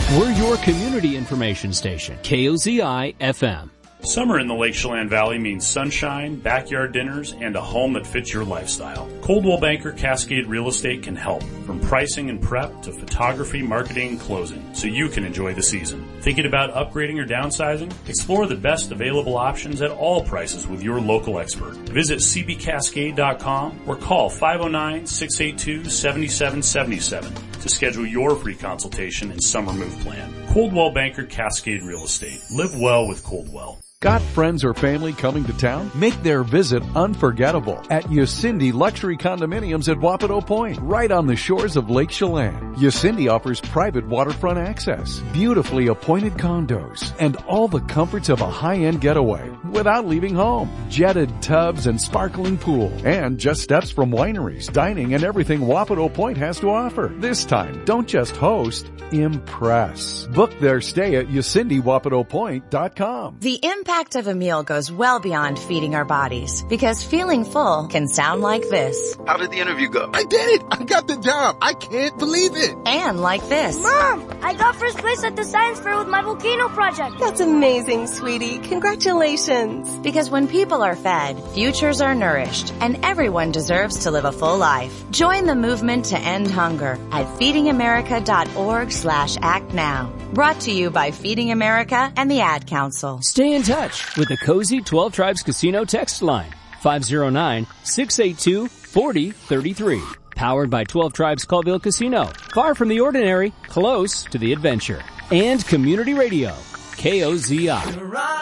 We're your community information station, KOZI FM. Summer in the Lake Chelan Valley means sunshine, backyard dinners, and a home that fits your lifestyle. Coldwell Banker Cascade Real Estate can help, from pricing and prep to photography, marketing, and closing, so you can enjoy the season. Thinking about upgrading or downsizing? Explore the best available options at all prices with your local expert. Visit cbcascade.com or call 509-682-7777 to schedule your free consultation and summer move plan. Coldwell Banker Cascade Real Estate. Live well with Coldwell. Got friends or family coming to town? Make their visit unforgettable at Yosemite Luxury Condominiums at Wapato Point, right on the shores of Lake Chelan. Yosemite offers private waterfront access, beautifully appointed condos, and all the comforts of a high-end getaway without leaving home. Jetted tubs and sparkling pool, and just steps from wineries, dining, and everything Wapato Point has to offer. This time, don't just host, impress. Book their stay at YosemiteWapatoPoint.com. The impact of a meal goes well beyond feeding our bodies, because feeling full can sound like this. How did the interview go? I did it! I got the job! I can't believe it! And like this. Mom, I got first place at the science fair with my volcano project. That's amazing, sweetie. Congratulations. Because when people are fed, futures are nourished, and everyone deserves to live a full life. Join the movement to end hunger at feedingamerica.org/act now. Brought to you by Feeding America and the Ad Council. Stay in touch with the Cozy 12 Tribes Casino text line, 509-682-4033. Powered by 12 Tribes Colville Casino. Far from the ordinary, close to the adventure. And Community Radio, KOZI.